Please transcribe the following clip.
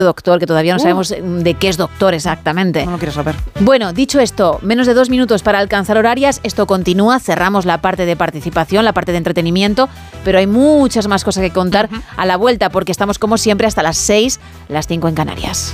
doctor, que todavía no sabemos de qué es doctor exactamente. No lo quiero saber. Bueno, dicho esto, menos de 2 minutos para alcanzar horarias. Esto continúa, cerramos la parte de participación, la parte de entretenimiento, pero hay muchas más cosas que contar a la vuelta, porque estamos como siempre hasta las 6, las 5 en Canarias.